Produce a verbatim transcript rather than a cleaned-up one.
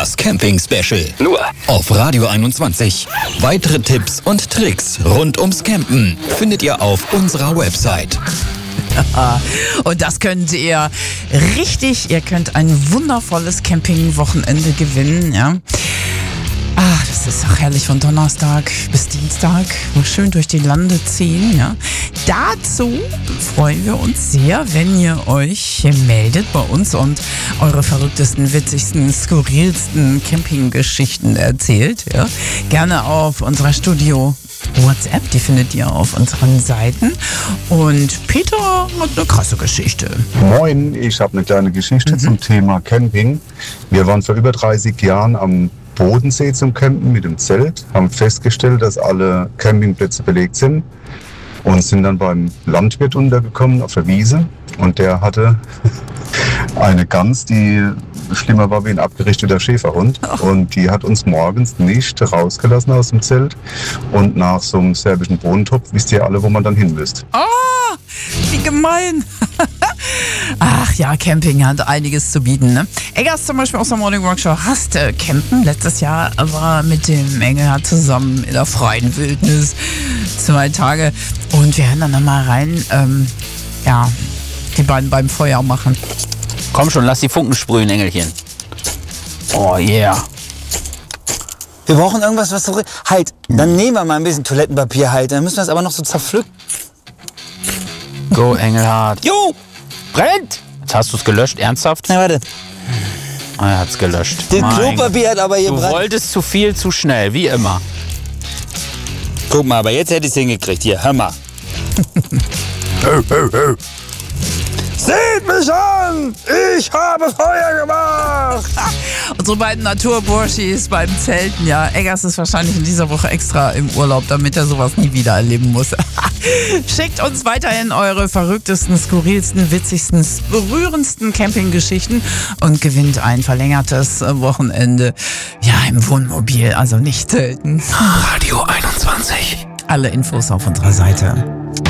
Das Camping-Special. Nur auf Radio einundzwanzig. Weitere Tipps und Tricks rund ums Campen findet ihr auf unserer Website. Und das könnt ihr richtig, ihr könnt ein wundervolles Camping-Wochenende gewinnen, ja. Ah, das ist auch herrlich von Donnerstag bis Dienstag. Schön durch die Lande ziehen, ja. Dazu freuen wir uns sehr, wenn ihr euch meldet bei uns und eure verrücktesten, witzigsten, skurrilsten Campinggeschichten erzählt, ja. Gerne auf unserer Studio WhatsApp, die findet ihr auf unseren Seiten. Und Peter hat eine krasse Geschichte. Moin, ich habe eine kleine Geschichte mhm. zum Thema Camping. Wir waren vor über dreißig Jahren am Bodensee zum Campen mit dem Zelt, haben festgestellt, dass alle Campingplätze belegt sind und sind dann beim Landwirt untergekommen auf der Wiese. Und der hatte eine Gans, die schlimmer war wie ein abgerichteter Schäferhund. Und die hat uns morgens nicht rausgelassen aus dem Zelt. Und nach so einem serbischen Bohnentopf wisst ihr alle, wo man dann hin müsst. Oh, wie gemein. Ach ja, Camping hat einiges zu bieten, ne? Eggers zum Beispiel aus der Morning Rock Show hasst äh, Campen. Letztes Jahr war mit dem Engelhardt zusammen in der freien Wildnis zwei Tage. Und wir hören dann nochmal rein, ähm, ja, die beiden beim Feuer machen. Komm schon, lass die Funken sprühen, Engelchen. Oh yeah. Wir brauchen irgendwas, was so... Halt, dann nehmen wir mal ein bisschen Toilettenpapier halt. Dann müssen wir es aber noch so zerpflücken. Go, Engelhardt. Jo! Brennt! Jetzt hast du es gelöscht, ernsthaft? Na, warte. Oh, er hat's gelöscht. Das Mein Klopapier hat aber hier Du Brand. wolltest zu viel, zu schnell, wie immer. Guck mal, aber jetzt hätte ich es hingekriegt. Hier, hör mal. Seht mich an! Ich habe Feuer gemacht! Unsere beiden Naturburschis beim Zelten, ja. Eggers ist wahrscheinlich in dieser Woche extra im Urlaub, damit er sowas nie wieder erleben muss. Schickt uns weiterhin eure verrücktesten, skurrilsten, witzigsten, berührendsten Campinggeschichten und gewinnt ein verlängertes Wochenende, ja, im Wohnmobil, also nicht Zelten. Radio einundzwanzig. Alle Infos auf unserer Seite.